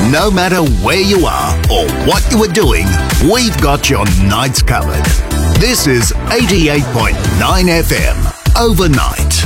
No matter where you are or what you are doing, we've got your nights covered. This is 88.9 FM, Overnight.